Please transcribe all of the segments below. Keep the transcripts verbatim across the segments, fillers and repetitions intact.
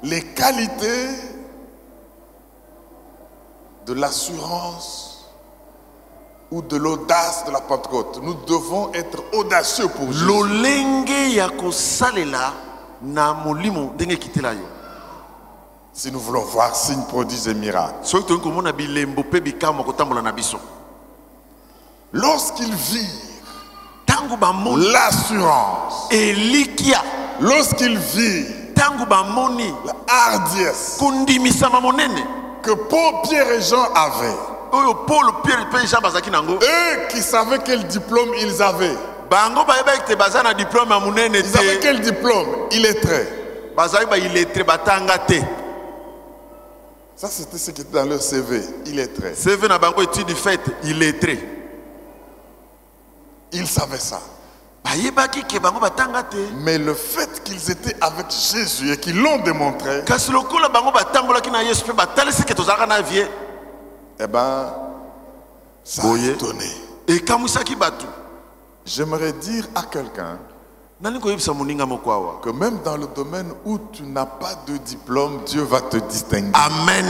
les qualités de l'assurance ou de l'audace de la Pentecôte. Nous devons être audacieux pour Jésus. Si nous voulons voir signes, prodiges et miracles. Lorsqu'ils virent l'assurance, lorsqu'ils virent la hardiesse que Paul, Pierre et Jean avaient, eux qui savaient quel diplôme ils avaient, ils avaient quel diplôme? Illettré. Ça, c'était ce qui était dans leur C V, illettré. Ils savaient ça. Mais le fait qu'ils étaient avec Jésus et qu'ils l'ont démontré, eh ben, ça a étonné. J'aimerais dire à quelqu'un que même dans le domaine où tu n'as pas de diplôme, Dieu va te distinguer. Amen.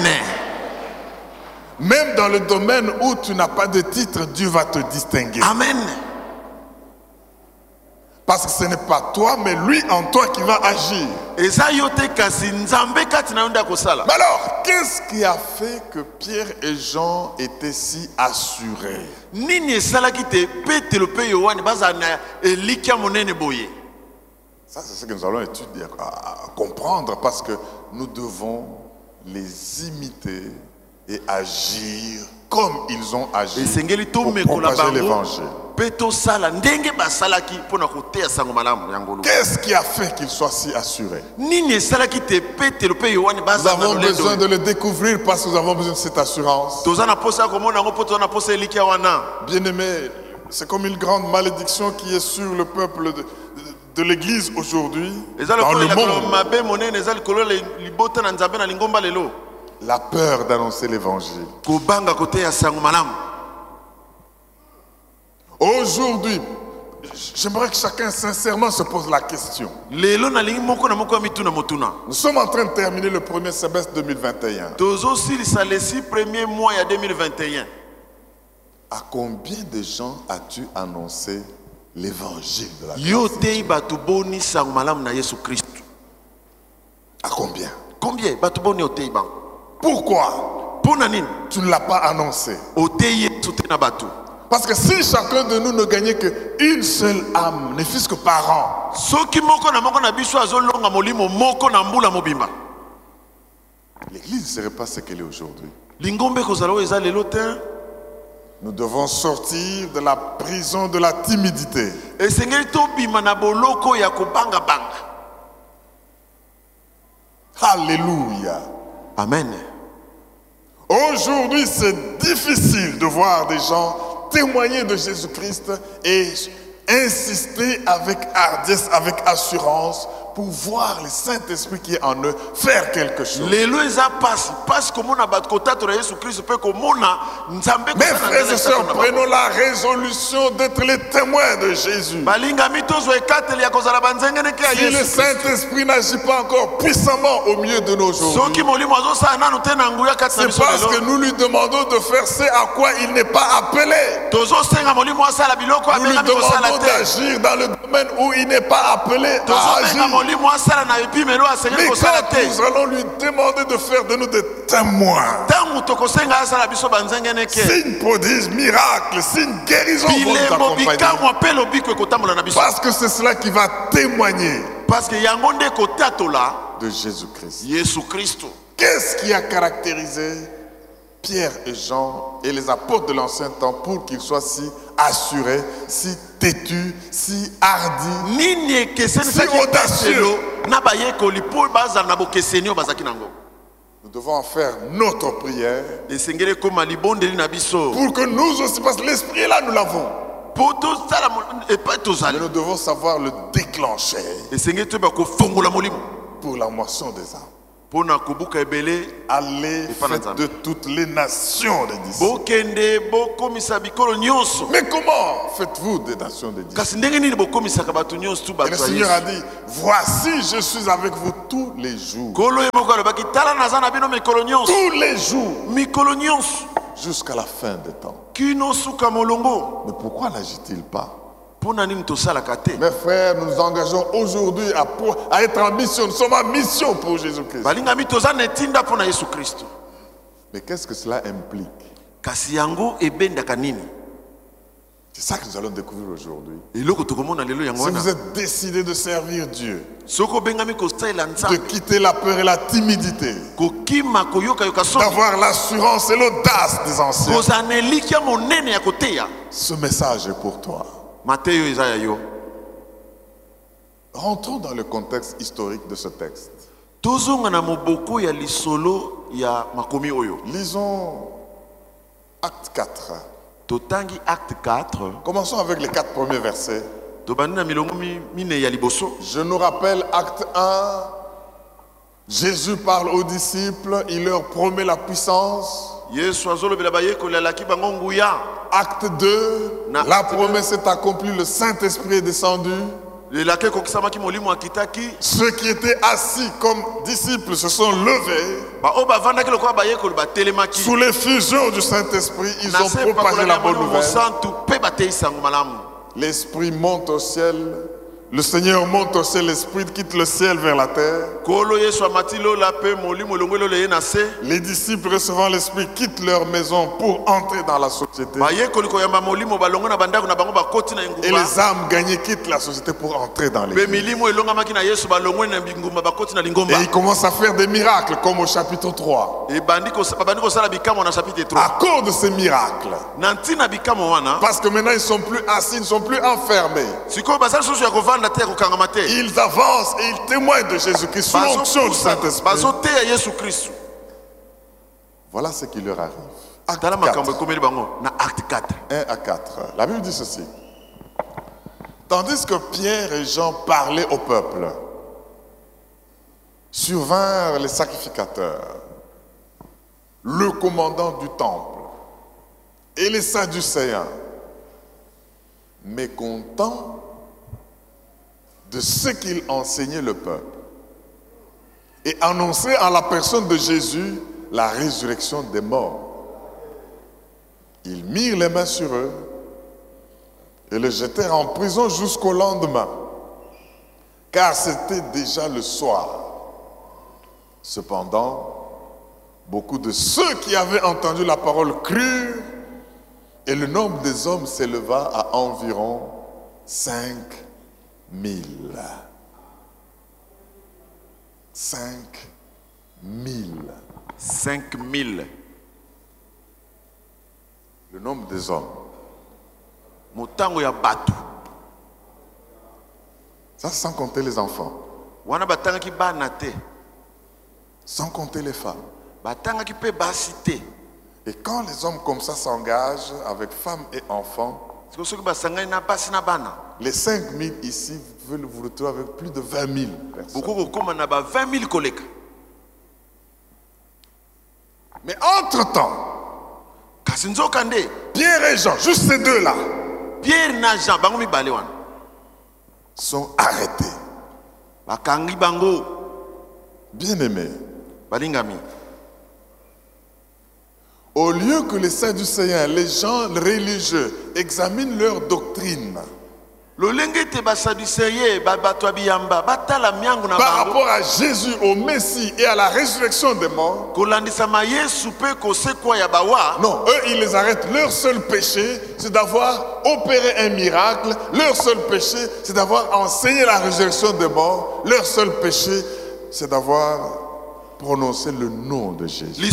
Même dans le domaine où tu n'as pas de titre, Dieu va te distinguer. Amen. Parce que ce n'est pas toi, mais lui en toi qui va agir. Mais alors, qu'est-ce qui a fait que Pierre et Jean étaient si assurés? Ça, c'est ce que nous allons étudier, à comprendre, parce que nous devons les imiter et agir comme ils ont agi pour propager l'évangile. Qu'est-ce qui a fait qu'ils soient si assurés? Nous avons besoin de le découvrir parce que nous avons besoin de cette assurance. Bien-aimés, c'est comme une grande malédiction qui est sur le peuple de, de, de l'Église aujourd'hui, dans le monde. La peur d'annoncer l'évangile. Aujourd'hui, j'aimerais que chacun sincèrement se pose la question. Nous sommes en train de terminer le premier semestre deux mille vingt et un. À combien de gens as-tu annoncé l'évangile de la grâce de Dieu? À combien? Combien? Pourquoi tu ne l'as pas annoncé? Parce que si chacun de nous ne gagnait qu'une seule âme, ne fût-ce que par an, l'Église ne serait pas ce qu'elle est aujourd'hui. Nous devons sortir de la prison de la timidité. Alléluia. Amen. Aujourd'hui, c'est difficile de voir des gens témoigner de Jésus-Christ et insister avec hardiesse, avec assurance pour voir le Saint-Esprit qui est en eux faire quelque chose. Mes frères et sœurs, prenons la résolution d'être les témoins de Jésus. Si le Saint-Esprit n'agit pas encore puissamment au milieu de nos jours, c'est parce que nous lui demandons de faire ce à quoi il n'est pas appelé. Nous lui demandons d'agir dans le domaine où il n'est pas appelé à agir. Mais quand nous allons lui demander de faire de nous des témoins, signes, prodiges, miracles, signes, guérisons vont nous accompagner. Parce que c'est cela qui va témoigner de Jésus-Christ. Qu'est-ce qui a caractérisé Pierre et Jean et les apôtres de l'ancien temps pour qu'ils soient si assurés, si têtus, si hardis, si audacieux? Nous devons en faire notre prière pour que nous aussi, parce que l'esprit est là, nous l'avons. Mais nous devons savoir le déclencher pour la moisson des âmes. Allez, faites de toutes les nations des disciples. Mais comment faites-vous des nations des disciples? Et le Seigneur a dit, voici, je suis avec vous tous les jours. Tous les jours. Jusqu'à la fin des temps. Mais pourquoi n'agit-il pas? Mes frères, nous nous engageons aujourd'hui à, à être en mission. Nous sommes en mission pour Jésus-Christ. Mais qu'est-ce que cela implique? C'est ça que nous allons découvrir aujourd'hui. Si vous êtes décidé de servir Dieu, de quitter la peur et la timidité, d'avoir l'assurance et l'audace des anciens, ce message est pour toi. Rentrons dans le contexte historique de ce texte. Lisons Acte quatre. Commençons avec les quatre premiers versets. Je nous rappelle Acte un. Jésus parle aux disciples, il leur promet la puissance. Acte deux, la promesse est accomplie, le Saint-Esprit est descendu. Ceux qui étaient assis comme disciples se sont levés. Sous l'effusion du Saint-Esprit, ils ont propagé la bonne nouvelle. L'Esprit monte au ciel. Le Seigneur monte au ciel, l'Esprit quitte le ciel vers la terre. Les disciples recevant l'Esprit quittent leur maison pour entrer dans la société. Et les âmes gagnées quittent la société pour entrer dans l'église. Et ils commencent à faire des miracles comme au chapitre trois. À cause de ces miracles. Parce que maintenant ils ne sont plus assis, ils ne sont plus enfermés. Ils avancent et ils témoignent de Jésus-Christ sous l'onction du Saint-Esprit. Voilà ce qui leur arrive. Acte quatre. un à quatre. La Bible dit ceci. Tandis que Pierre et Jean parlaient au peuple, survinrent les sacrificateurs, le commandant du temple et les Sadducéens, mécontents de ce qu'il enseignait le peuple, et annonçait en la personne de Jésus la résurrection des morts. Ils mirent les mains sur eux et les jetèrent en prison jusqu'au lendemain, car c'était déjà le soir. Cependant, beaucoup de ceux qui avaient entendu la parole crurent, et le nombre des hommes s'éleva à environ cinq mille. Cinq mille. Cinq mille. Le nombre des hommes. Motango ya batu. Ça sans compter les enfants. Wana batanga ki banate. Sans compter les femmes. Batanga ki pe basite. Et quand les hommes comme ça s'engagent avec femmes et enfants, les cinq mille ici veulent vous retrouver avec plus de vingt mille personnes. Mais entre-temps, Pierre et Jean, juste ces deux-là, sont arrêtés. Bien-aimés, au lieu que les Sadducéens, les gens religieux, examinent leur doctrine par rapport à Jésus, au Messie et à la résurrection des morts, non, eux ils les arrêtent. Leur seul péché, c'est d'avoir opéré un miracle. Leur seul péché, c'est d'avoir enseigné la résurrection des morts. Leur seul péché, c'est d'avoir prononcer le nom de Jésus.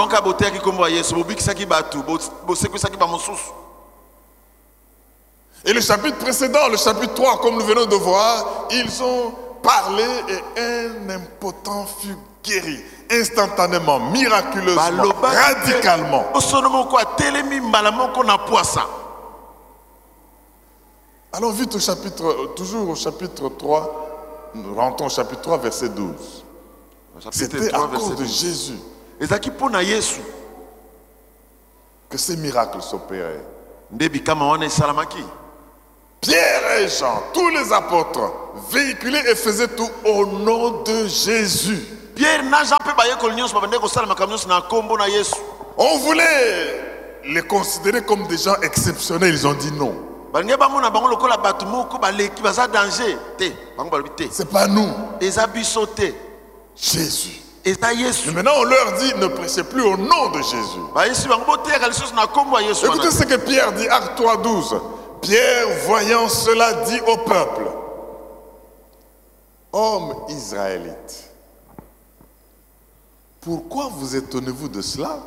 Et le chapitre précédent, le chapitre trois, comme nous venons de voir, ils ont parlé et un impotent fut guéri instantanément, miraculeusement, radicalement. Allons vite au chapitre, toujours au chapitre trois, nous rentrons au chapitre trois, verset douze. C'était à cause de Jésus que ces miracles s'opéraient. Pierre et Jean, tous les apôtres, véhiculaient et faisaient tout au nom de Jésus. On voulait les considérer comme des gens exceptionnels, ils ont dit non. C'est pas nous. Jésus. Et maintenant on leur dit ne prêchez plus au nom de Jésus. Écoutez ce que Pierre dit, Acte trois douze. Pierre, voyant cela, dit au peuple: hommes israélites, pourquoi vous étonnez-vous de cela?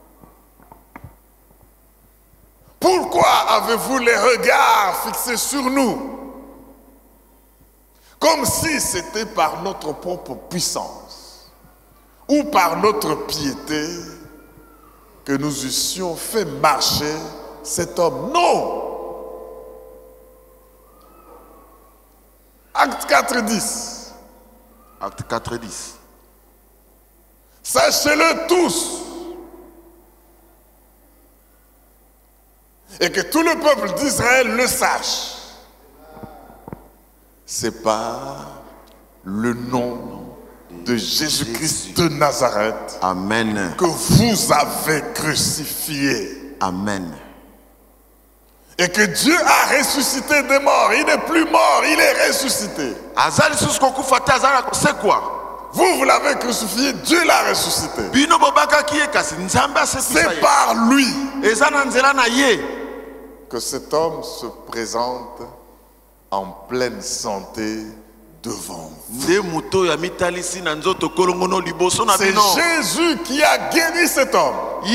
Pourquoi avez-vous les regards fixés sur nous, comme si c'était par notre propre puissance ou par notre piété que nous eussions fait marcher cet homme? Non. Acte quatre dix. Acte quatre dix. Sachez-le tous, et que tout le peuple d'Israël le sache. C'est par le nom de Jésus-Christ de Nazareth, Amen, que vous avez crucifié. Amen. Et que Dieu a ressuscité des morts. Il n'est plus mort, il est ressuscité. Vous, vous l'avez crucifié, Dieu l'a ressuscité. C'est par lui que cet homme se présente en pleine santé devant vous. C'est Jésus qui a guéri cet homme.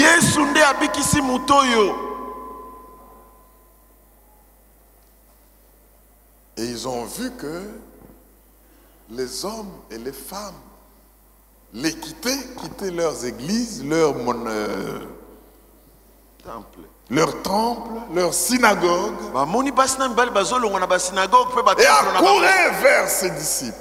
Et ils ont vu que les hommes et les femmes les quittaient, quittaient leurs églises, leurs euh, temples. Leur temple, leur synagogue, et accouraient vers ses disciples.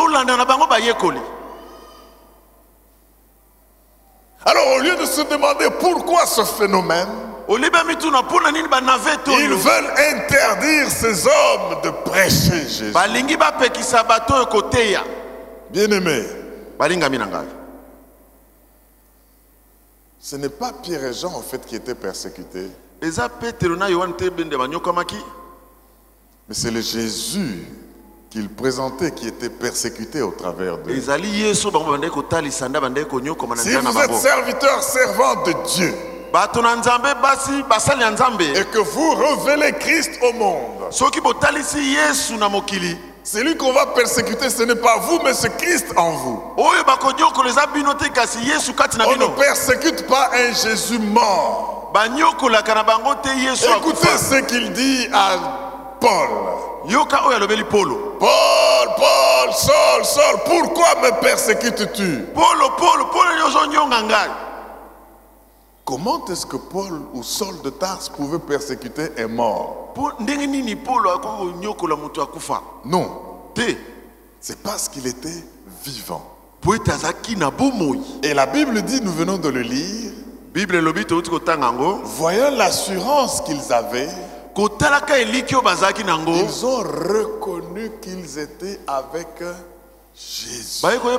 Alors au lieu de se demander pourquoi ce phénomène, ils veulent interdire ces hommes de prêcher Jésus. Bien-aimés, ce n'est pas Pierre et Jean en fait qui étaient persécutés, mais c'est le Jésus qu'ils présentaient qui était persécuté au travers d'eux. Si vous êtes serviteurs, servants de Dieu, et que vous révélez Christ au monde, celui qu'on va persécuter, ce n'est pas vous, mais c'est Christ en vous. On ne persécute pas un Jésus mort. Écoutez ce qu'il dit à Paul. Paul, Paul, Saul, Saul, pourquoi me persécutes-tu? Comment est-ce que Paul ou Saul de Tarse pouvait persécuter un mort? Non, c'est parce qu'il était vivant. Et la Bible dit, nous venons de le lire, voyant l'assurance qu'ils avaient, ils ont reconnu qu'ils étaient avec Jésus.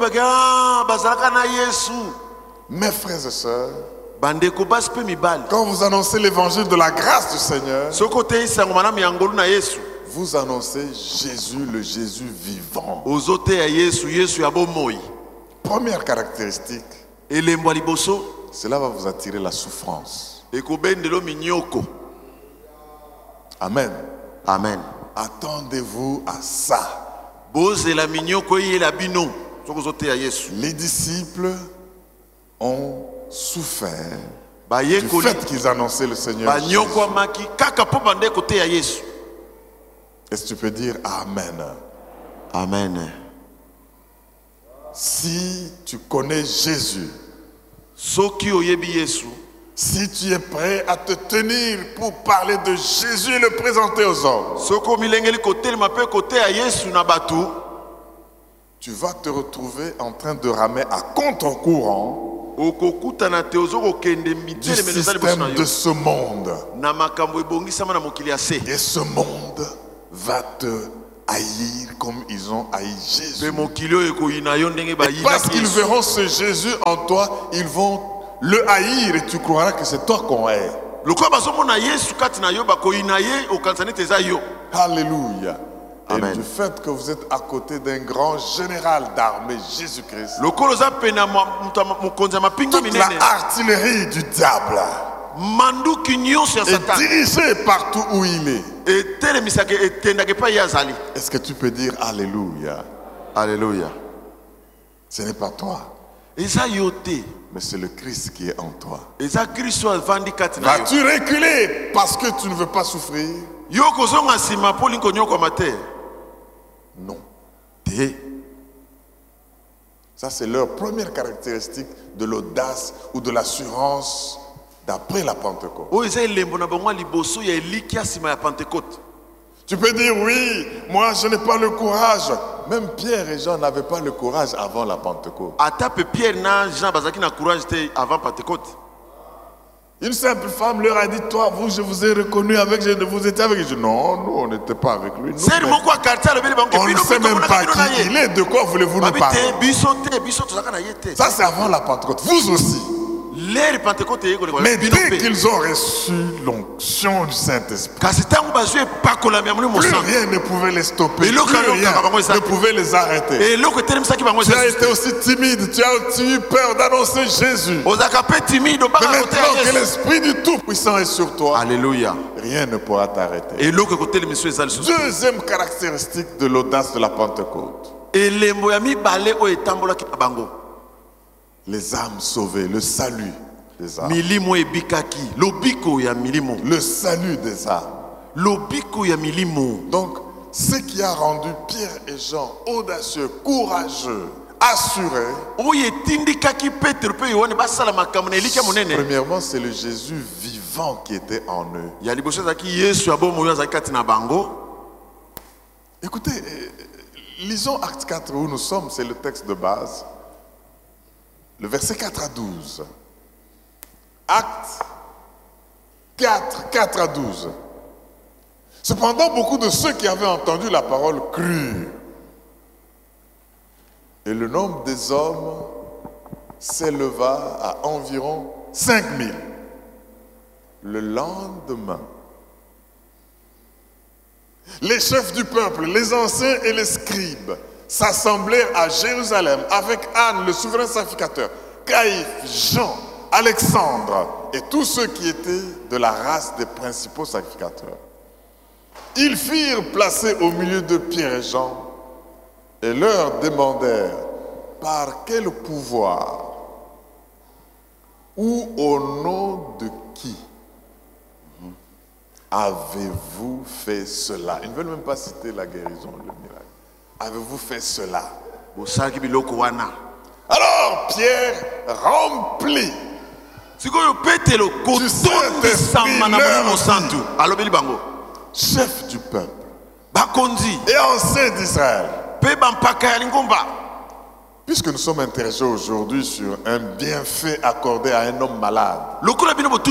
Mes frères et sœurs, quand vous annoncez l'évangile de la grâce du Seigneur, vous annoncez Jésus, le Jésus vivant. Première caractéristique, cela va vous attirer la souffrance. Amen. Amen. Attendez-vous à ça. Les disciples ont souffert du fait qu'ils annonçaient le Seigneur Jésus. Est-ce que tu peux dire Amen? Amen. Si tu connais Jésus, si tu es prêt à te tenir pour parler de Jésus et le présenter aux hommes, tu vas te retrouver en train de ramer à contre-courant du système de ce monde. Et ce monde va te haïr comme ils ont haï Jésus. Et parce qu'ils verront ce Jésus en toi, ils vont le haïr et tu croiras que c'est toi qu'on hait. Alléluia. Et Amen. du fait que vous êtes à côté d'un grand général d'armée, Jésus-Christ, toute la artillerie du diable est dirigée partout où il est. Est-ce que tu peux dire Alléluia? Alléluia. Ce n'est pas toi, mais c'est le Christ qui est en toi. Vas-tu reculer parce que tu ne veux pas souffrir? Non. Ça, c'est leur première caractéristique de l'audace ou de l'assurance d'après la Pentecôte. Tu peux dire oui, moi je n'ai pas le courage. Même Pierre et Jean n'avaient pas le courage avant la Pentecôte. Une simple femme leur a dit, toi, vous, je vous ai reconnu avec, je, vous étiez avec. Je dis, non, nous, on n'était pas avec lui. Nous, on ne sait même pas qui il est. De quoi voulez-vous nous parler? Ça, c'est avant la Pentecôte. Vous aussi. Mais dès qu'ils ont reçu l'onction du Saint-Esprit, plus rien ne pouvait les stopper, plus rien ne pouvait les arrêter. Tu as été aussi timide, tu as eu peur d'annoncer Jésus. Mais maintenant que l'Esprit du Tout-Puissant est sur toi, Alléluia. rien ne pourra t'arrêter. Deuxième caractéristique de l'audace de la Pentecôte. Les âmes sauvées, le salut des âmes. Le salut des âmes. Donc, ce qui a rendu Pierre et Jean audacieux, courageux, assurés, premièrement, c'est le Jésus vivant qui était en eux. Écoutez, lisons Acte quatre où nous sommes, c'est le texte de base. Le verset quatre à douze. Acte quatre, quatre à douze. Cependant, beaucoup de ceux qui avaient entendu la parole crurent. Et le nombre des hommes s'éleva à environ cinq mille. Le lendemain, les chefs du peuple, les anciens et les scribes s'assemblèrent à Jérusalem avec Anne, le souverain sacrificateur, Caïphe, Jean, Alexandre et tous ceux qui étaient de la race des principaux sacrificateurs. Ils firent placer au milieu de Pierre et Jean et leur demandèrent par quel pouvoir ou au nom de qui avez-vous fait cela? Ils ne veulent même pas citer la guérison, le miracle. Avez-vous fait cela? Alors Pierre rempli du Saint-Esprit leur dit, chef du peuple et ancien d'Israël, puisque nous sommes intéressés aujourd'hui sur un bienfait accordé à un homme malade, afin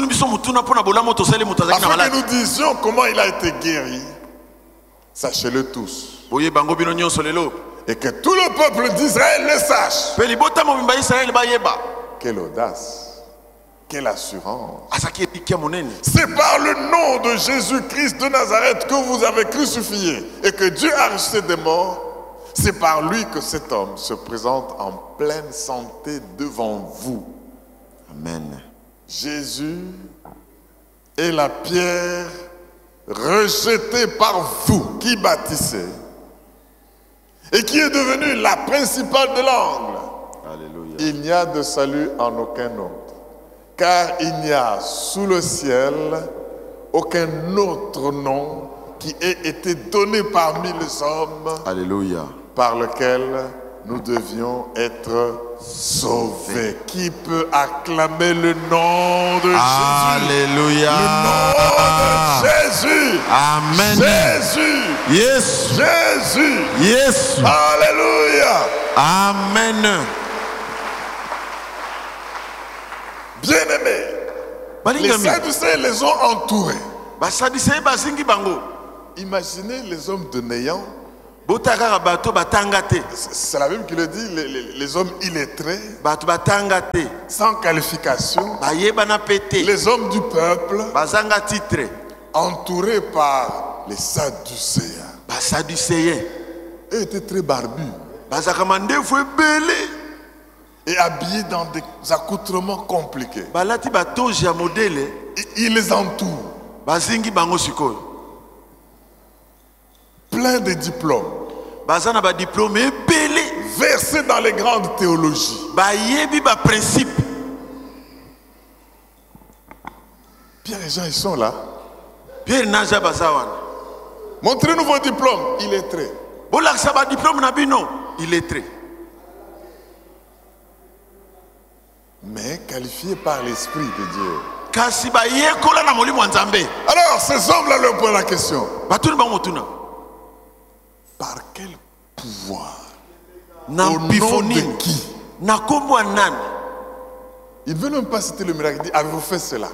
que nous disions comment il a été guéri, sachez-le tous. Et que tout le peuple d'Israël le sache. Quelle audace, quelle assurance. C'est par le nom de Jésus-Christ de Nazareth que vous avez crucifié et que Dieu a ressuscité des morts. C'est par lui que cet homme se présente en pleine santé devant vous. Amen. Jésus est la pierre rejetée par vous qui bâtissez et qui est devenue la principale de l'angle. Alléluia. Il n'y a de salut en aucun autre, car il n'y a sous le ciel aucun autre nom qui ait été donné parmi les hommes. Alléluia. Par lequel nous devions être sauvés. Qui peut acclamer le nom de Alléluia. Jésus? Le nom de Jésus. Amen. Jésus. Yes. Jésus. Yes. Alléluia. Amen. Bien-aimés, les Sadducéens les ont entourés. Imaginez les hommes de néant. C'est la Bible qui le dit, les, les, les hommes illettrés, sans qualification, les hommes du peuple, entourés par les Sadducéens. Ils étaient très barbus et habillés dans des accoutrements compliqués. Ils les entourent. Plein de diplômes, versés dans les grandes théologies. Pierre et Jean, ils sont là. Montrez-nous vos diplômes. Il est très. Mais qualifiés par l'Esprit de Dieu. Alors, ces hommes-là leur posent la question. Par quel pouvoir? Au nom de qui? Il ne veut même pas citer le miracle. Il dit, avez-vous fait cela?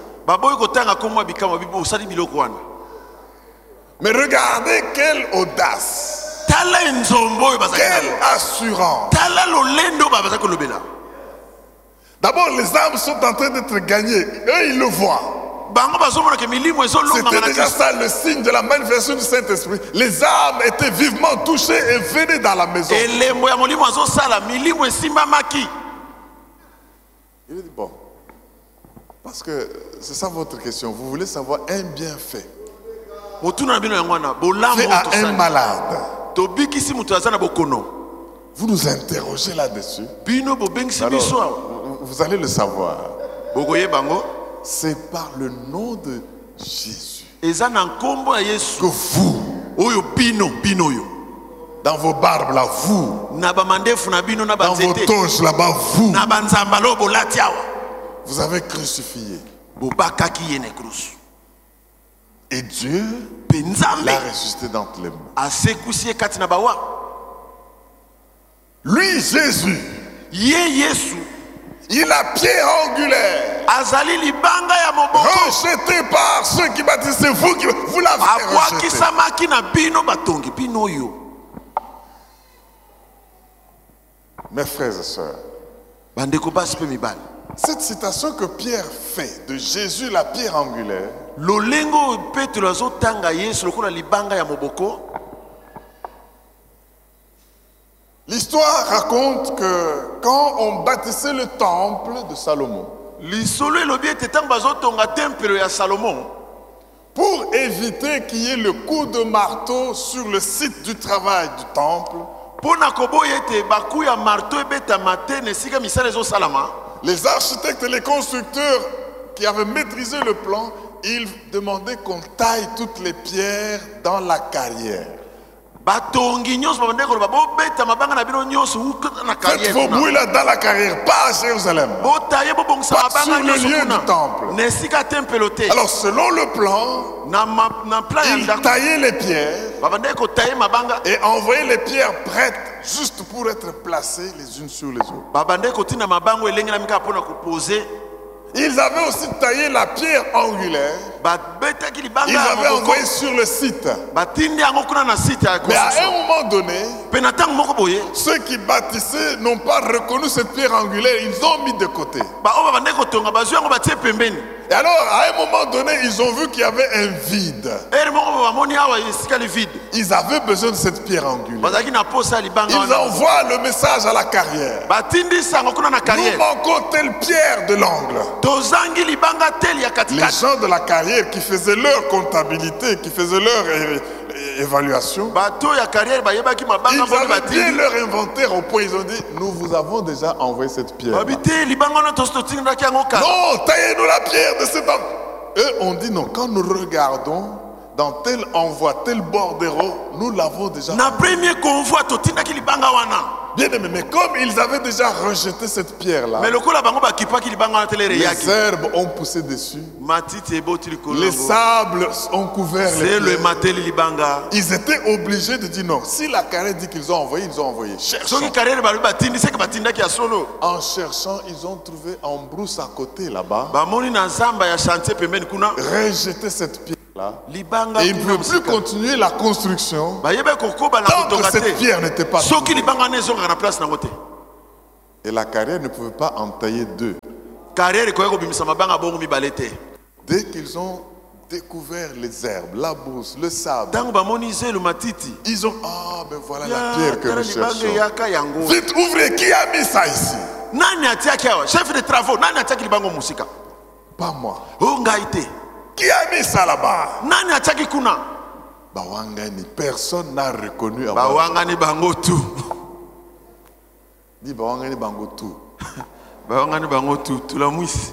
Mais regardez quelle audace, quelle assurance. D'abord, les âmes sont en train d'être gagnées. Eux, ils le voient. C'était déjà ça le signe de la manifestation du Saint-Esprit. Les âmes étaient vivement touchées et venaient dans la maison. Il dit bon, parce que c'est ça votre question. Vous voulez savoir un bienfait fait à un malade. Vous nous interrogez là-dessus. Alors, vous allez le savoir. C'est par le nom de Jésus que vous, dans vos barbes là, vous, dans vos toches là-bas, vous, vous avez crucifié. Et Dieu l'a ressuscité d'entre les morts. Lui, Jésus, il a pierre angulaire, rejeté par ceux qui bâtissaient, vous, qui, vous l'avez rejeté. Mes frères et sœurs, cette citation que Pierre fait de Jésus, la pierre angulaire, l'histoire raconte que quand on bâtissait le temple de Salomon, pour éviter qu'il y ait le coup de marteau sur le site du travail du temple, les architectes et les constructeurs qui avaient maîtrisé le plan, ils demandaient qu'on taille toutes les pierres dans la carrière. Faites vos bouilles là dans la carrière, pas à Jérusalem, pas sur le lieu du temple. Alors selon le plan, ils taillaient les pierres et envoyaient les pierres prêtes juste pour être placées les unes sur les autres. Ils avaient aussi taillé la pierre angulaire. Ils avaient envoyé sur le site. Mais à un moment donné, ceux qui bâtissaient n'ont pas reconnu cette pierre angulaire. Ils ont mis de côté. Et alors, à un moment donné, ils ont vu qu'il y avait un vide. Ils avaient besoin de cette pierre angulaire. Ils envoient le message à la carrière. Nous manquons telle pierre de l'angle. Les gens de la carrière qui faisaient leur comptabilité, qui faisaient leur é évaluation, ils avaient bien leur inventaire au point, ils ont dit, nous vous avons déjà envoyé cette pierre. Non, taillez-nous la pierre de cet homme. Eux ont dit non, quand nous regardons dans tel envoi, tel bordereau, nous l'avons déjà envoyé. Bien aimé, mais comme ils avaient déjà rejeté cette pierre-là, les herbes ont poussé dessus, les sables ont couvert les pierres. Ils étaient obligés de dire non. Si la carrière dit qu'ils ont envoyé, ils ont envoyé. Cherchant. En cherchant, ils ont trouvé en brousse à côté là-bas, rejeté cette pierre. Et ils ne pouvaient plus continuer la construction tant que cette pierre n'était pas trouvée. Et la carrière ne pouvait pas entailler deux. Dès qu'ils ont découvert les herbes, la brousse, le sable, ils ont, ah ben voilà la pierre que nous cherchons. Vite, ouvrez, qui a mis ça ici? Chef de travaux, pas moi. Qui a mis ça là-bas? Bawangani, personne n'a reconnu avoir. Bawangani bango tout. Dis Bawangani bango tout. Bawangani bango tout, tout la mousse.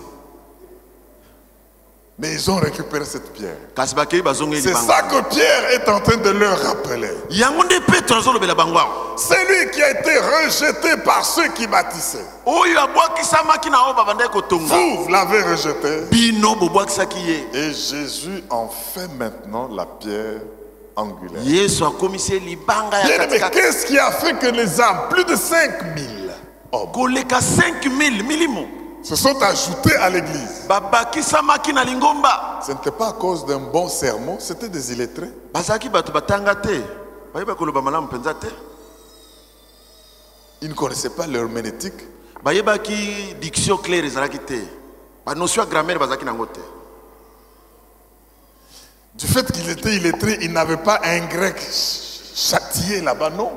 Mais ils ont récupéré cette pierre. C'est ça que Pierre est en train de leur rappeler. C'est lui qui a été rejeté par ceux qui bâtissaient. Vous, vous l'avez rejeté. Et Jésus en fait maintenant la pierre angulaire. Mais qu'est-ce qui a fait que les âmes, plus de cinq mille hommes, se sont ajoutés à l'église? Ce n'était pas à cause d'un bon sermon, c'était des illettrés. Ils ne connaissaient pas l'herméneutique. Du fait qu'ils étaient illettrés, ils n'avaient pas un grec châtié là-bas, non.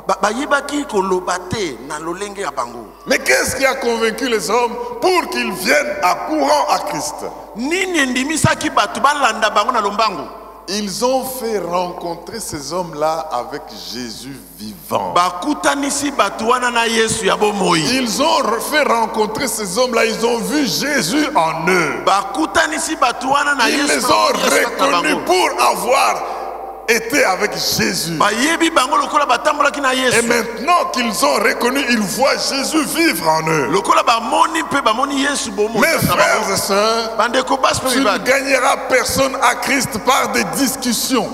Mais qu'est-ce qui a convaincu les hommes pour qu'ils viennent à courant à Christ? Ils ont fait rencontrer ces hommes-là avec Jésus vivant. Ils ont fait rencontrer ces hommes-là, ils ont vu Jésus en eux. Ils les ont reconnus pour avoir était avec Jésus. Et maintenant qu'ils ont reconnu, ils voient Jésus vivre en eux. Mes frères et sœurs, tu ne gagneras personne à Christ par des discussions.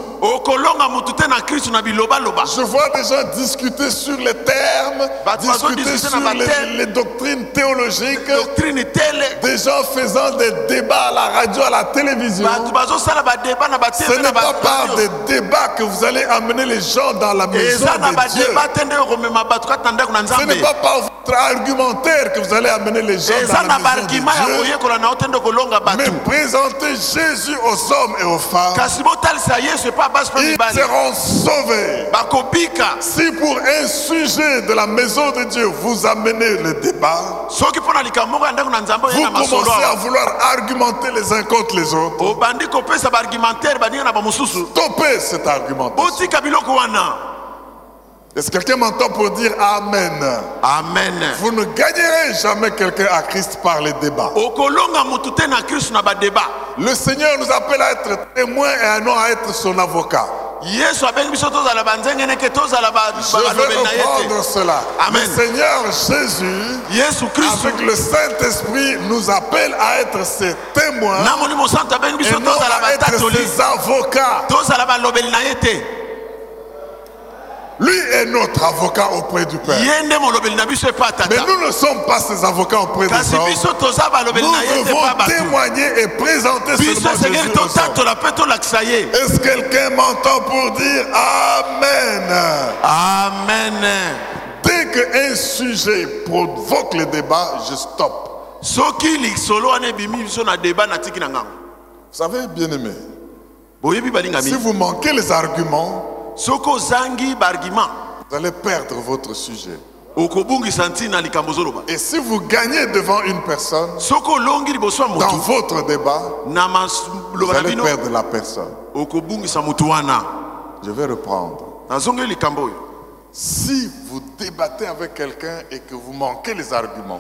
Je vois des gens discuter sur les termes, discuter sur les, les doctrines théologiques, des gens faisant des débats à la radio, à la télévision. Ce n'est pas par des débats que vous allez amener les gens dans la maison de Dieu. Ce n'est pas par votre argumentaire que vous allez amener les gens dans la maison de Dieu. Mais présentez Jésus aux hommes et aux femmes. Ils seront sauvés. Si pour un sujet de la maison de Dieu vous amenez le débat, vous commencez à vouloir argumenter les uns contre les autres. Stoppez cet argumentation. Est-ce que quelqu'un m'entend pour dire Amen? Amen. Vous ne gagnerez jamais quelqu'un à Christ par les débats. Le Seigneur nous appelle à être témoins et non à être son avocat. Je vais reprendre cela. Amen. Le Seigneur Jésus, avec le Saint-Esprit, nous appelle à être ses témoins et non à être ses avocats. Lui est notre avocat auprès du Père. Mais nous ne sommes pas ses avocats auprès des hommes. Nous devons témoigner et présenter seulement Jésus aux hommes. Est-ce que quelqu'un m'entend pour dire Amen? Amen. Dès qu'un sujet provoque le débat, je stoppe. Vous savez, bien aimé, si vous manquez les arguments, vous allez perdre votre sujet. Et si vous gagnez devant une personne, dans votre débat, vous allez perdre la personne. Je vais reprendre. Si vous débattez avec quelqu'un et que vous manquez les arguments,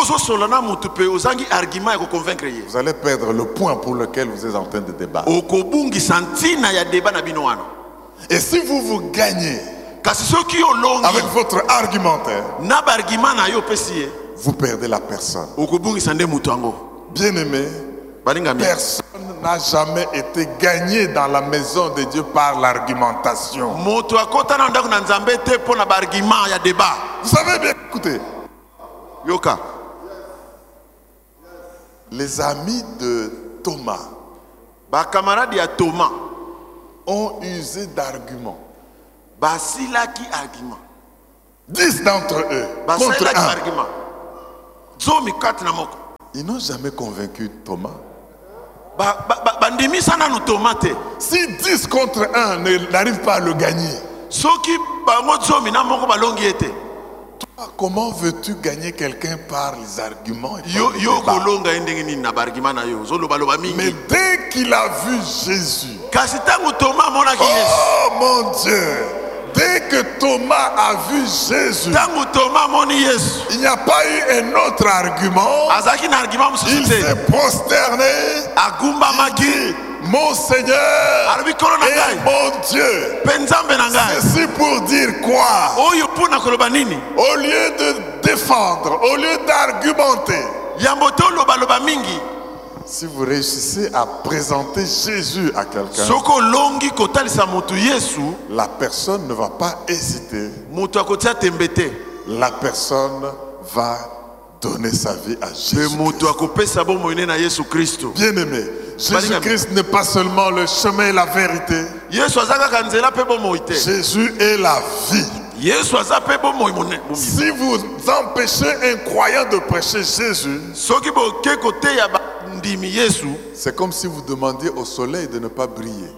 vous allez perdre le point pour lequel vous êtes en train de débattre. Et si vous vous gagnez, avec votre argumentaire, vous perdez la personne. Bien-aimé, personne n'a jamais été gagné dans la maison de Dieu par l'argumentation. Vous savez bien, écoutez, les amis de Thomas ont usé d'arguments. Dix d'entre eux contre un. Ils n'ont jamais convaincu Thomas. Si dix contre un n'arrivent pas à le gagner, comment veux-tu gagner quelqu'un par les arguments et par les Mais dès qu'il a vu Jésus, oh mon Dieu, dès que Thomas a vu Jésus, il n'y a pas eu un autre argument. Il s'est prosterné. Il dit, mon Seigneur et mon Dieu. Ceci pour dire quoi? Au lieu de défendre, au lieu d'argumenter, si vous réussissez à présenter Jésus à quelqu'un, la personne ne va pas hésiter. La personne va donner sa vie à Jésus. Bien-aimé, Jésus-Christ n'est pas seulement le chemin et la vérité. Jésus est la vie. Si vous empêchez un croyant de prêcher Jésus, c'est comme si vous demandiez au soleil de ne pas briller.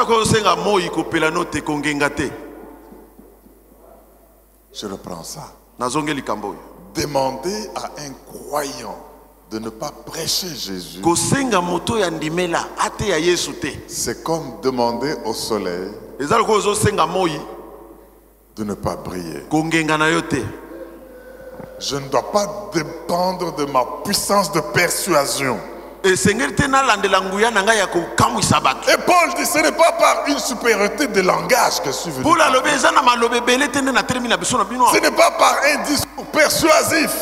Je reprends ça. Demander à un croyant de ne pas prêcher Jésus, c'est comme demander au soleil de ne pas briller. Je ne dois pas dépendre de ma puissance de persuasion. Et Paul dit, ce n'est pas par une supériorité de langage que je suis venu. Ce n'est pas par un discours persuasif.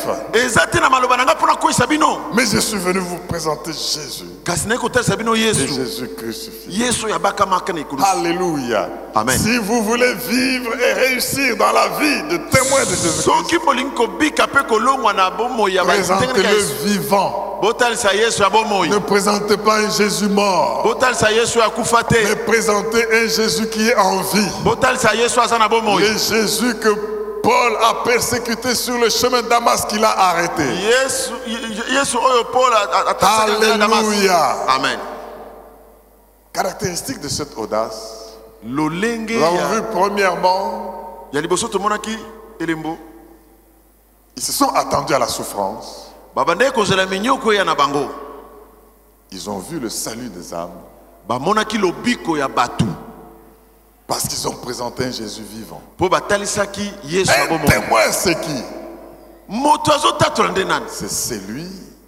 Mais je suis venu vous présenter Jésus. Et Jésus crucifié. Alléluia. Amen. Si vous voulez vivre et réussir dans la vie de témoin de Jésus-Christ, présentez-le vivant. Ne présentez pas un Jésus mort, mais présentez un Jésus qui est en vie. Le Jésus que Paul a persécuté sur le chemin de Damas, qu'il a arrêté. Alléluia. Amen. Caractéristique de cette audace, nous avons vu premièrement, ils se sont attendus à la souffrance. Ils ont vu le salut des âmes. Parce qu'ils ont présenté un Jésus vivant. Un témoin, c'est qui? C'est celui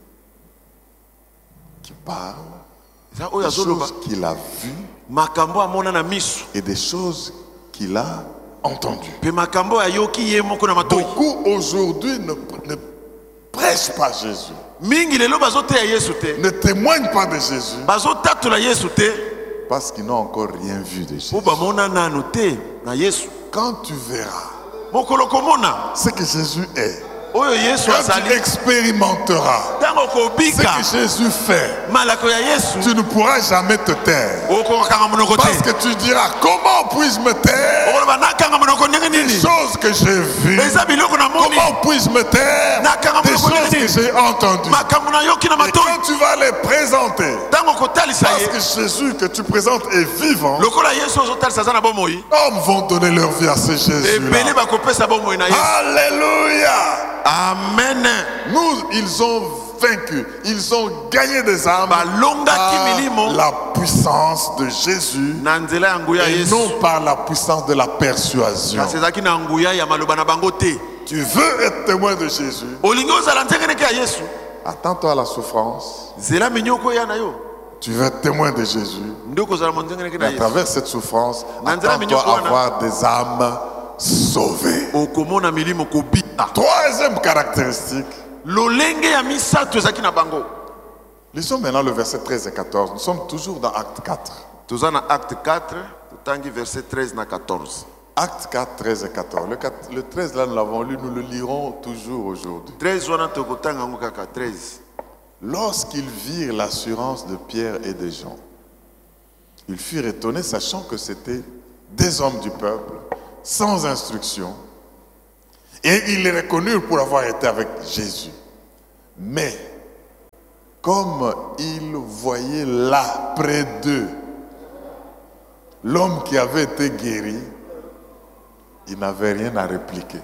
qui parle des choses qu'il a vues et des choses qu'il a entendues. Beaucoup aujourd'hui ne, ne prêchent pas Jésus, ne témoignent pas de Jésus parce qu'ils n'ont encore rien vu de Jésus. Quand tu verras ce que Jésus est, quand tu expérimenteras ce que Jésus fait, tu ne pourras jamais te taire. Parce que tu diras, comment puis-je me taire des choses que j'ai vues? Comment puis-je me taire des choses que j'ai entendues? Et quand tu vas les présenter, parce que Jésus que tu présentes est vivant, hommes vont donner leur vie à ce Jésus-là. Alléluia. Amen. Nous, ils ont vaincu, ils ont gagné des âmes par la puissance de Jésus et non par la puissance de la persuasion. Tu veux être témoin de Jésus, attends-toi à la souffrance. Tu veux être témoin de Jésus, mais à travers cette souffrance, attends-toi à avoir des âmes sauvé. Troisième caractéristique. Lisons maintenant le verset treize et quatorze. Nous sommes toujours dans Acte quatre. Nous sommes dans Acte quatre, verset treize à quatorze. Acte quatre, treize et quatorze. Le, quatre, le treize là, nous l'avons lu, nous le lirons toujours aujourd'hui. Lorsqu'ils virent l'assurance de Pierre et de Jean, ils furent étonnés, sachant que c'était des hommes du peuple, sans instruction, et ils les reconnurent pour avoir été avec Jésus. Mais, comme ils voyaient là, près d'eux, l'homme qui avait été guéri, ils n'avaient rien à répliquer.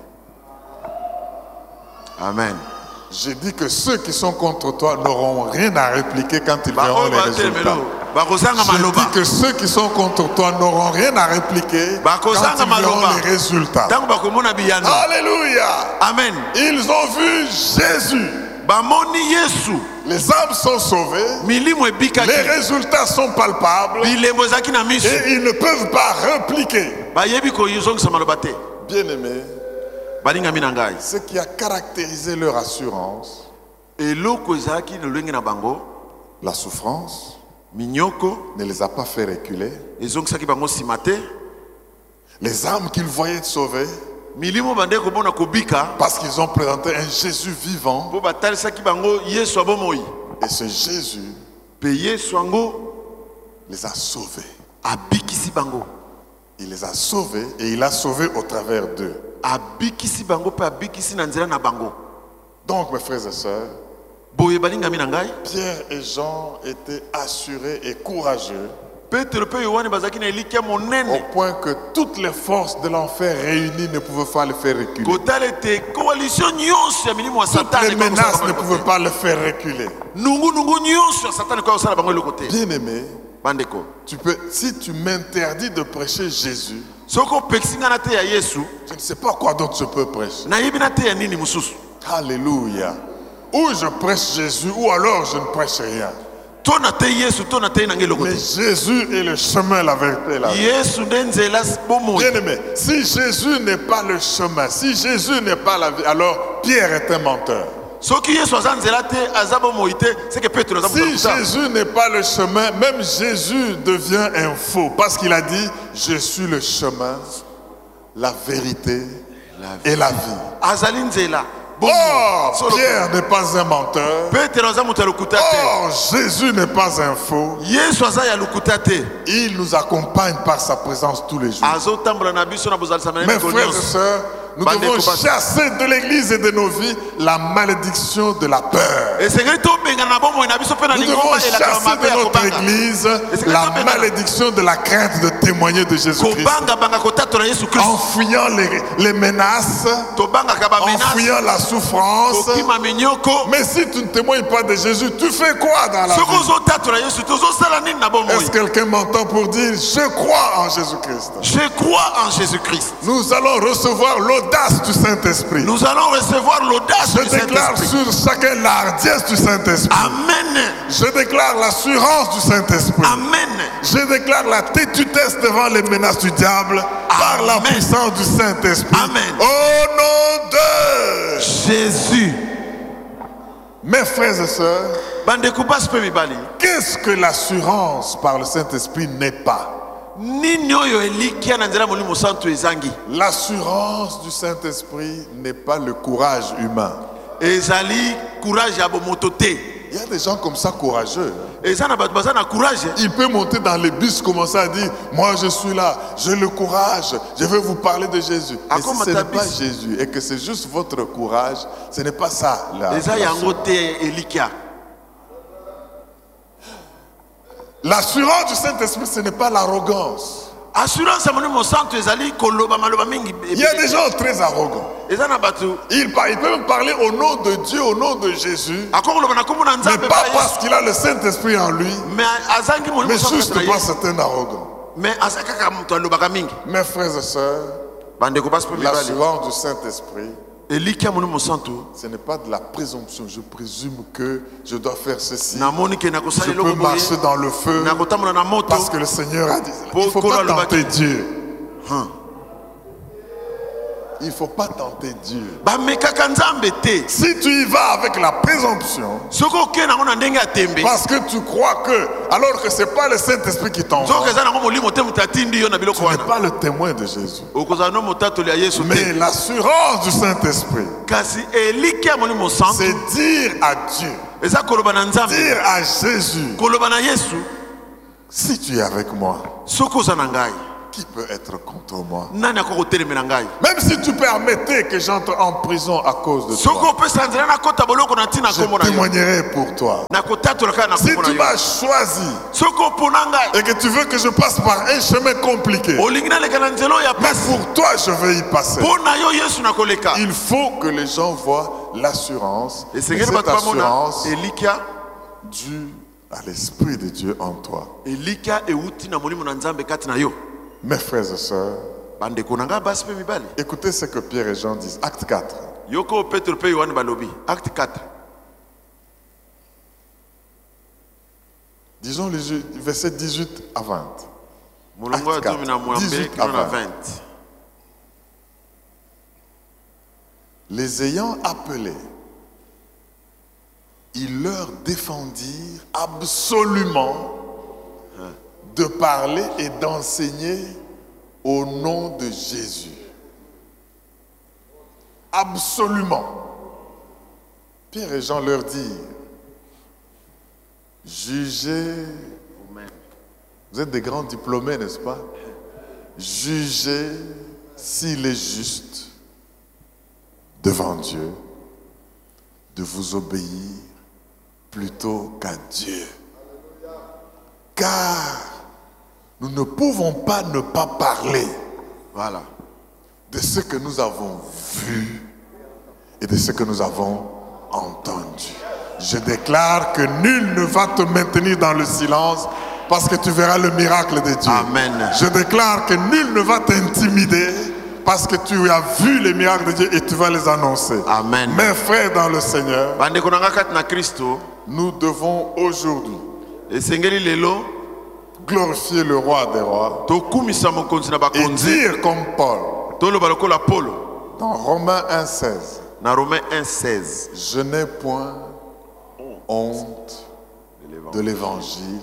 Amen. Je dis que ceux qui sont contre toi n'auront rien à répliquer quand ils verront les résultats. Je dis que ceux qui sont contre toi n'auront rien à répliquer quand ils verront les résultats. Alléluia. Amen. Ils ont vu Jésus. Les âmes sont sauvées. Les résultats sont palpables. Et ils ne peuvent pas répliquer. Bien-aimés, ce qui a caractérisé leur assurance, la souffrance, ne les a pas fait reculer. Les âmes qu'ils voyaient sauvées, parce qu'ils ont présenté un Jésus vivant. Et ce Jésus les a sauvés. Il les a sauvés et il a sauvé au travers d'eux. Donc mes frères et sœurs, Pierre et Jean étaient assurés et courageux au point que toutes les forces de l'enfer réunies ne pouvaient pas le faire reculer. Toutes les menaces ne pouvaient pas le faire reculer. Bien-aimé, tu peux, si tu m'interdis de prêcher Jésus, je ne sais pas quoi d'autre je peux prêcher. Alléluia. Ou je prêche Jésus, ou alors je ne prêche rien. Mais Jésus est le chemin, la vérité et la vie. Bien-aimé, si Jésus n'est pas le chemin, si Jésus n'est pas la vie, alors Pierre est un menteur. Si Jésus n'est pas le chemin, même Jésus devient un faux. Parce qu'il a dit, je suis le chemin, la vérité et la vie. Oh, Pierre n'est pas un menteur. Oh, Jésus n'est pas un faux. Il nous accompagne par sa présence tous les jours. Mes frères et sœurs, nous devons chasser de l'église et de nos vies la malédiction de la peur. Nous devons chasser de notre église la malédiction de la crainte de témoigner de Jésus-Christ. En fuyant les, les menaces, en fuyant la souffrance. Mais si tu ne témoignes pas de Jésus, tu fais quoi dans la vie? Est-ce que quelqu'un m'entend pour dire je crois en Jésus-Christ? Je crois en Jésus-Christ. Nous allons recevoir l'audace du Saint-Esprit. Nous allons recevoir l'audace du Saint-Esprit. Je déclare sur chacun la hardiesse du Saint-Esprit. Amen. Je déclare l'assurance du Saint-Esprit. Amen. Je déclare la tétutesse devant les menaces du diable. Amen. Par la puissance du Saint-Esprit. Amen. Au nom de Jésus. Mes frères et sœurs, qu'est-ce que l'assurance par le Saint-Esprit n'est pas? L'assurance du Saint-Esprit n'est pas le courage humain. Il y a des gens comme ça courageux. Il peut monter dans les bus, commencer à dire moi je suis là, j'ai le courage, je vais vous parler de Jésus. Mais si ce n'est pas Jésus et que c'est juste votre courage, ce n'est pas ça là. L'assurance du Saint-Esprit, ce n'est pas l'arrogance. Il y a des gens très arrogants. Ils, ils peuvent même parler au nom de Dieu, au nom de Jésus, mais pas parce qu'il a le Saint-Esprit en lui, mais juste parce que c'est un arrogant. Mes frères et sœurs, l'assurance du Saint-Esprit, ce n'est pas de la présomption. Je présume que je dois faire ceci. Je peux marcher dans le feu parce que le Seigneur a dit. Il ne faut pas tenter Dieu. il ne faut pas tenter Dieu. Si tu y vas avec la présomption, parce que tu crois que, alors que ce n'est pas le Saint-Esprit qui t'envoie, tu n'es pas le témoin de Jésus. Mais l'assurance du Saint-Esprit, c'est dire à Dieu, dire à Jésus, si tu es avec moi, qui peut être contre moi? Même si tu permettais que j'entre en prison à cause de toi, je témoignerai pour toi. Si tu m'as choisi et que tu veux que je passe par un chemin compliqué, mais pour toi je vais y passer. Il faut que les gens voient l'assurance, et cette assurance due à l'Esprit de Dieu en toi. Mes frères et sœurs, écoutez ce que Pierre et Jean disent. Acte quatre. Acte quatre. Disons le verset dix-huit à vingt. Acte quatre, dix-huit à vingt. Les ayant appelés, ils leur défendirent absolument de parler et d'enseigner au nom de Jésus. Absolument. Pierre et Jean leur dirent, jugez vous-même. Vous êtes des grands diplômés, n'est-ce pas? Jugez s'il est juste devant Dieu de vous obéir plutôt qu'à Dieu. Car nous ne pouvons pas ne pas parler, voilà, de ce que nous avons vu et de ce que nous avons entendu. Je déclare que nul ne va te maintenir dans le silence parce que tu verras le miracle de Dieu. Amen. Je déclare que nul ne va t'intimider parce que tu as vu les miracles de Dieu et tu vas les annoncer. Amen. Mes frères dans le Seigneur, nous devons aujourd'hui glorifier le roi des rois et dire comme Paul dans Romains un seize, je n'ai point honte de l'évangile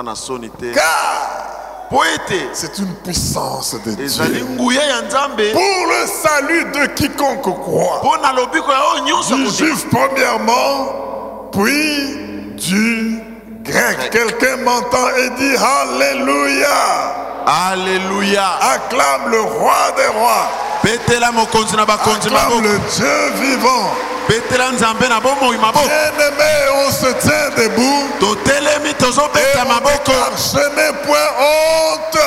car c'est une puissance de Dieu pour le salut de quiconque croit, du juif premièrement, puis du grec. Quelqu'un m'entend et dit Alléluia. Alléluia. Acclame le roi des rois. Acclame le Dieu vivant. Bien-aimé, on se tient debout et on déclare, je n'ai point honte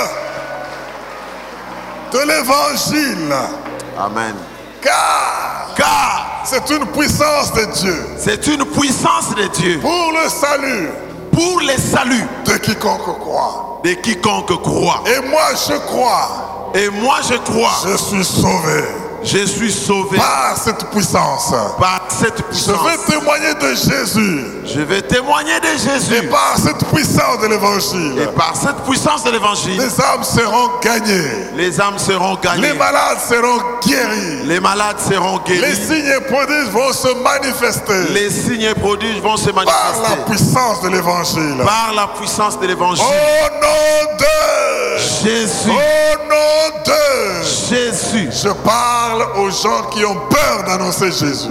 de l'évangile. Amen. Car, car c'est une puissance de Dieu. C'est une puissance de Dieu pour le salut. Pour le salut de quiconque croit. De quiconque croit. Et moi je crois. Et moi je crois. Je suis sauvé. Je suis sauvé par cette puissance. Par cette puissance. Je vais témoigner de Jésus. Je vais témoigner de Jésus. Et par cette puissance de l'évangile. Et par cette puissance de l'évangile. Les âmes seront gagnées. Les âmes seront gagnées. Les malades seront guéris. Les malades seront guéris. Les signes et prodiges vont se manifester. Les signes et prodiges vont se manifester. Par la puissance de l'évangile. Par la puissance de l'évangile. Au nom de Jésus. Au nom de Jésus. Je parle aux gens qui ont peur d'annoncer Jésus.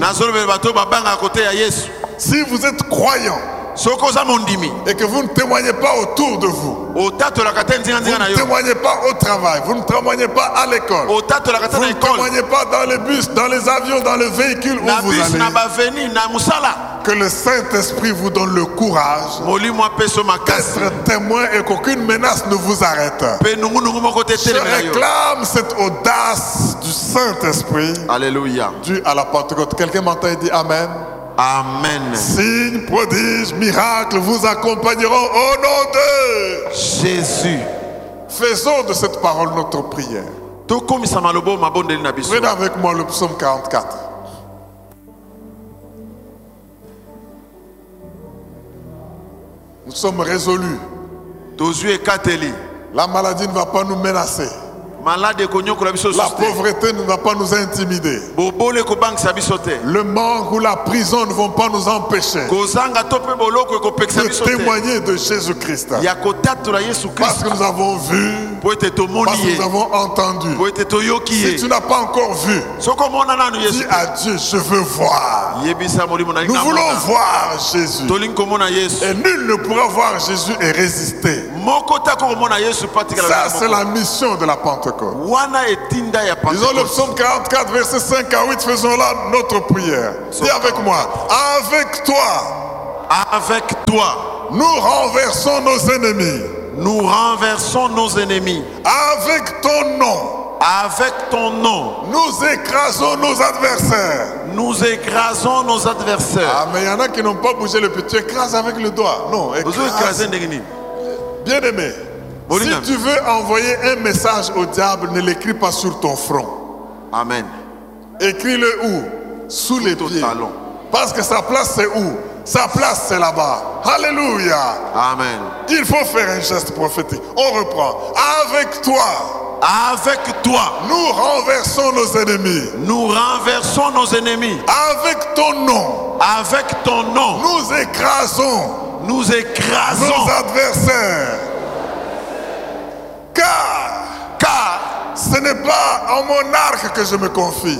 Si vous êtes croyant et que vous ne témoignez pas autour de vous, vous ne témoignez pas au travail, vous ne témoignez pas à l'école, vous ne témoignez pas dans les bus, dans les avions, dans le véhicule où vous allez, que le Saint-Esprit vous donne le courage d'être témoin et qu'aucune menace ne vous arrête. Je réclame cette audace du Saint-Esprit. Alléluia. Due à la Pentecôte. Quelqu'un m'entend et dit Amen. Amen. Signes, prodiges, miracles vous accompagneront au nom de Jésus. Faisons de cette parole notre prière. Prenez avec moi le psaume quarante-quatre. Nous sommes résolus. La maladie ne va pas nous menacer. La pauvreté ne va pas nous intimider. Le manque ou la prison ne vont pas nous empêcher de témoigner de Jésus-Christ. Parce que nous avons vu, parce que nous avons entendu. Si tu n'as pas encore vu, dis à Dieu, je veux voir. Nous voulons voir Jésus. Et nul ne pourra voir Jésus et résister. Ça, c'est la mission de la Pentecôte. Disons le psaume quarante-quatre, versets cinq à huit, faisons là notre prière. Dis avec moi, avec toi, avec toi, nous renversons nos ennemis. Nous renversons nos ennemis. Avec ton nom. Avec ton nom, nous écrasons nos adversaires. Nous écrasons nos adversaires. Ah, mais il y en a qui n'ont pas bougé le pied. Tu écrases avec le doigt. Non, écrase. Bien aimé, si tu veux envoyer un message au diable, ne l'écris pas sur ton front. Amen. Écris-le où? Sous les pieds. Parce que sa place c'est où? Sa place c'est là-bas. Alléluia. Amen. Il faut faire un geste prophétique. On reprend. Avec toi. Avec toi, nous renversons nos ennemis. Nous renversons nos ennemis. Avec ton nom. Avec ton nom, nous écrasons. Nous écrasons nos adversaires. Car, car ce n'est pas en mon arc que je me confie.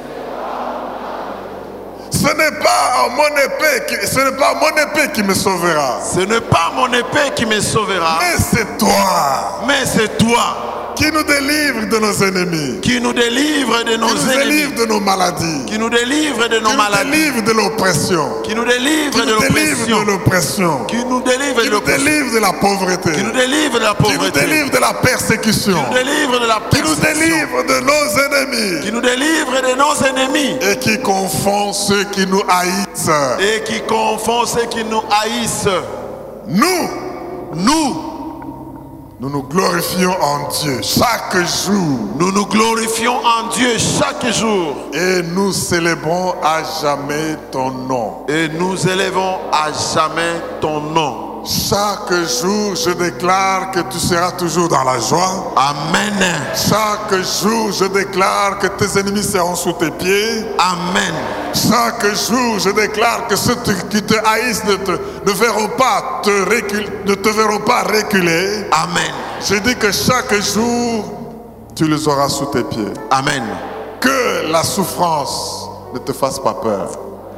Ce n'est pas mon épée qui, ce n'est pas mon épée qui me sauvera. Ce n'est pas mon épée qui me sauvera. Mais c'est toi. Mais c'est toi. Qui nous délivre de nos ennemis. Qui nous délivre de nos ennemis. Qui nous délivre de nos maladies. Qui nous délivre de nos qui maladies. Qui nous délivre de l'oppression. Qui nous délivre de l'oppression. Qui nous délivre de l'oppression. Qui nous délivre de la pauvreté. Qui nous délivre de la pauvreté. Qui nous délivre de la persécution. Qui nous délivre de la persécution. Qui nous délivre de nos ennemis. Qui nous délivre de nos ennemis. Et qui confond ceux qui nous haïssent. Et qui confond ceux qui nous haïssent. Nous, nous, Nous nous glorifions en Dieu chaque jour. Nous nous glorifions en Dieu chaque jour. Et nous célébrons à jamais ton nom. Et nous élevons à jamais ton nom. Chaque jour, je déclare que tu seras toujours dans la joie. Amen. Chaque jour, je déclare que tes ennemis seront sous tes pieds. Amen. Chaque jour, je déclare que ceux qui te haïssent ne te, ne verront pas te recul, ne te verront pas reculer. Amen. Je dis que chaque jour, tu les auras sous tes pieds. Amen. Que la souffrance ne te fasse pas peur.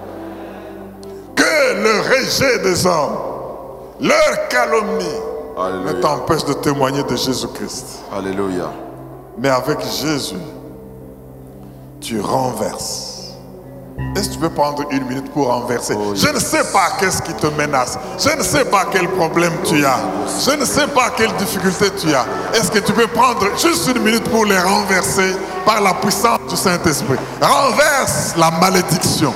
Que le rejet des hommes, leur calomnie, Alléluia, ne t'empêche de témoigner de Jésus-Christ. Alléluia. Mais avec Jésus, tu renverses. Est-ce que tu peux prendre une minute pour renverser? Oh, yes. Je ne sais pas qu'est-ce qui te menace. Je ne sais pas quel problème tu as. Je ne sais pas quelle difficulté tu as. Est-ce que tu peux prendre juste une minute pour les renverser par la puissance du Saint-Esprit? Renverse la malédiction.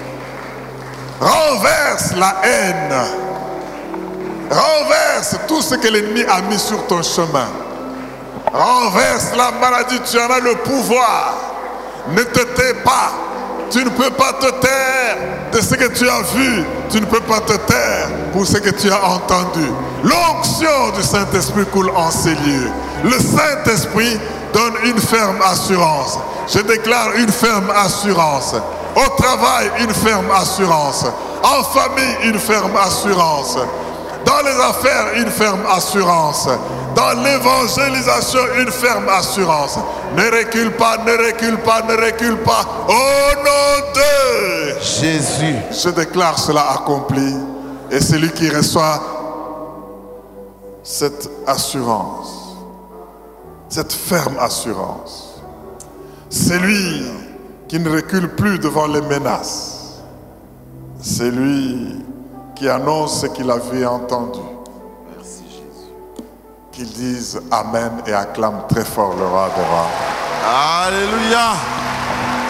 Renverse la haine. Renverse tout ce que l'ennemi a mis sur ton chemin. Renverse la maladie. Tu en as le pouvoir. Ne te tais pas. Tu ne peux pas te taire de ce que tu as vu. Tu ne peux pas te taire pour ce que tu as entendu. L'onction du Saint-Esprit coule en ces lieux. Le Saint-Esprit donne une ferme assurance. Je déclare une ferme assurance. Au travail, une ferme assurance. En famille, une ferme assurance. Dans les affaires, une ferme assurance. Dans l'évangélisation, une ferme assurance. Ne recule pas, ne recule pas, ne recule pas. Au nom de Jésus, je déclare cela accompli. Et celui qui reçoit cette assurance, cette ferme assurance, celui qui ne recule plus devant les menaces, celui qui annonce ce qu'il avait entendu. Merci Jésus. Qu'il dise Amen et acclame très fort le roi des rois. Alléluia.